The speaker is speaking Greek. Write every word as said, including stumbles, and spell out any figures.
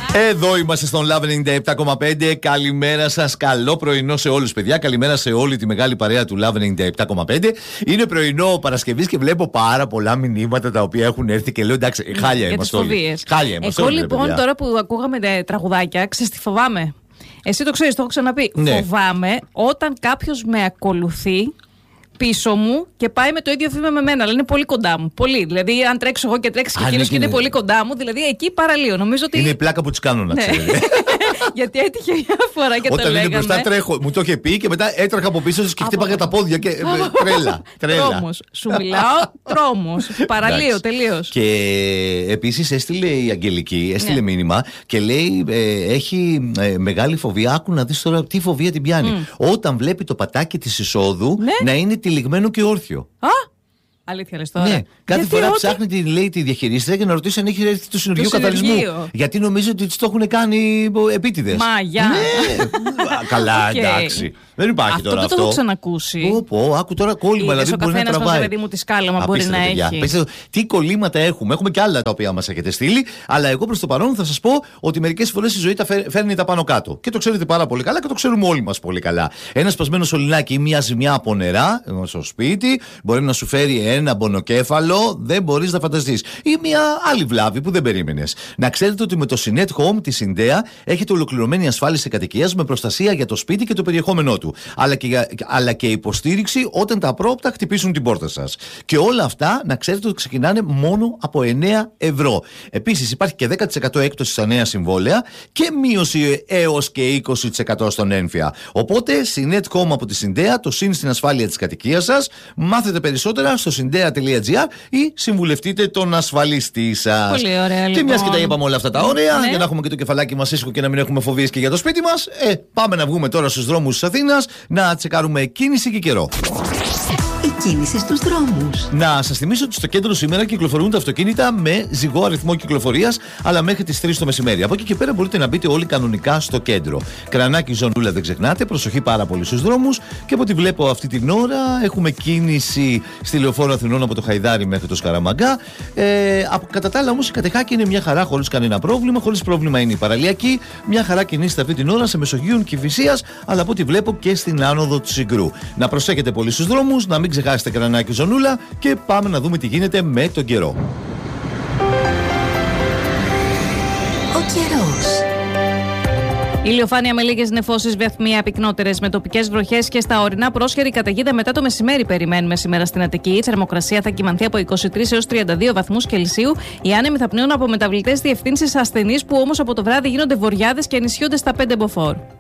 Εδώ είμαστε στον Love ενενήντα επτά κόμμα πέντε. Καλημέρα σας, καλό πρωινό σε όλους, παιδιά. Καλημέρα σε όλη τη μεγάλη παρέα του Love ενενήντα επτά κόμμα πέντε. Είναι πρωινό Παρασκευής και βλέπω πάρα πολλά μηνύματα τα οποία έχουν έρθει και λέω εντάξει, χάλια είμαστε όλοι. Χάλια είμαστε. Εγώ λοιπόν παιδιά. Τώρα που ακούγαμε τραγουδάκια, ξέρεις τι φοβάμαι. Εσύ το ξέρεις, το έχω ξαναπεί. Ναι. Φοβάμαι όταν κάποιος με ακολουθεί πίσω μου και πάει με το ίδιο βήμα με μένα, αλλά είναι πολύ κοντά μου. Πολύ. Δηλαδή, αν τρέξω εγώ και τρέξει και εκείνο και είναι πολύ κοντά μου, δηλαδή εκεί παραλύω. Νομίζω ότι. Είναι η πλάκα που του κάνουν, να ξέρετε. Γιατί έτυχε μια φορά και όταν το λέγαμε. Όταν είναι μπροστά, τρέχω. Μου το είχε πει και μετά έτρεχα από πίσω του και χτύπαγα τα πόδια και. Τρέλα. Τρόμος. Σου μιλάω, τρόμος. Παραλύω τελείως. Και επίσης έστειλε η Αγγελική, έστειλε μήνυμα και λέει έχει μεγάλη φοβία. Άκου να δει τώρα τι φοβία την πιάνει. Όταν βλέπει το πατάκι τη εισόδου να είναι τυλιγμένο και όρθιο. Α! Αλήθεια λες τώρα. Ναι, κάθε γιατί φορά ό,τι... ψάχνει τη, λέει, τη διαχειρίστρια για να ρωτήσει αν έχει έρθει του συνεργείου καθαρισμού. Γιατί νομίζω ότι το έχουν κάνει επίτηδες. Μάγια. Ναι, καλά, okay. Εντάξει. Δεν υπάρχει αυτό τώρα δεν αυτό. Το έχω ξανακούσει. Πω, πω, άκου τώρα κόλλημα. Δηλαδή μπορεί να τραβάει. Ο καθένας μου τη σκάλαμα μπορεί να έχει. Πέστε, τι κολλήματα έχουμε. Έχουμε και άλλα τα οποία μας έχετε στείλει. Αλλά εγώ προς το παρόν θα σας πω ότι μερικές φορές η ζωή τα φέρνει τα πάνω κάτω. Και το ξέρετε πάρα πολύ καλά και το ξέρουμε όλοι μας πολύ καλά. Ένα σπασμένο σωληνάκι ή μια ζημιά από νερά στο σπίτι μπορεί να σου φέρει ένα μπονοκέφαλο, δεν μπορείς να φανταστείς. Ή μια άλλη βλάβη που δεν περίμενες. Να ξέρετε ότι με το Sinet Home τη Συνδέα έχετε ολοκληρωμένη ασφάλιση κατοικίας με προστασία για το σπίτι και το περιεχόμενό του. Αλλά και, αλλά και υποστήριξη όταν τα απρόοπτα χτυπήσουν την πόρτα σας. Και όλα αυτά να ξέρετε ότι ξεκινάνε μόνο από εννέα ευρώ. Επίσης υπάρχει και δέκα τοις εκατό έκπτωση στα νέα συμβόλαια και μείωση έως και είκοσι τοις εκατό στον έμφυα. Οπότε Sinet Home από τη Συνδέα, το συν στην ασφάλεια της κατοικίας σας. Μάθετε περισσότερα στο συντέα τελεία τζι άρ ή συμβουλευτείτε τον ασφαλιστή σας. Πολύ ωραία, λοιπόν. Και μιας και τα είπαμε όλα αυτά τα ωραία, ναι. για να έχουμε και το κεφαλάκι μας ήσυχο και να μην έχουμε φοβίες και για το σπίτι μας, ε, πάμε να βγούμε τώρα στους δρόμους της Αθήνας να τσεκάρουμε κίνηση και καιρό. Η κίνηση στους δρόμους. Να σας θυμίσω ότι στο κέντρο σήμερα κυκλοφορούν τα αυτοκίνητα με ζυγό αριθμό κυκλοφορίας, αλλά μέχρι τις τρεις το μεσημέρι. Από εκεί και πέρα μπορείτε να μπείτε όλοι κανονικά στο κέντρο. Κρανάκι, Ζωνούλα, δεν ξεχνάτε. Προσοχή πάρα πολύ στους δρόμους. Και από ό,τι βλέπω αυτή την ώρα έχουμε κίνηση στη Λεωφόρο Αθηνών από το Χαϊδάρι μέχρι το Σκαραμαγκά. Ε, από, κατά τα άλλα όμως η Κατεχάκη είναι μια χαρά χωρίς κανένα πρόβλημα. Χωρίς πρόβλημα είναι η Παραλιακή. Μια χαρά κινήσετε αυτή την ώρα σε Μεσογείων και Κηφισίας, αλλά από ό,τι βλέπω και στην άνοδο του Συγκρού. Να προσέχετε πολύ στους δρόμους, να μην ξεχάσετε Κρανάκι, Ζωνούλα και πάμε να δούμε τι γίνεται με τον καιρό. Ο καιρός. Ηλιοφάνεια με λίγες νεφώσεις βαθμία πυκνότερες με τοπικές βροχές και στα ορεινά πρόσχερη καταιγίδα μετά το μεσημέρι περιμένουμε σήμερα στην Αττική. Η θερμοκρασία θα κυμανθεί από είκοσι τρεις έως τριάντα δύο βαθμούς Κελσίου. Οι άνεμοι θα πνέουν από μεταβλητές διευθύνσεις ασθενείς που όμως από το βράδυ γίνονται βοριάδες και ενισχύονται στα πέντε μποφόρ.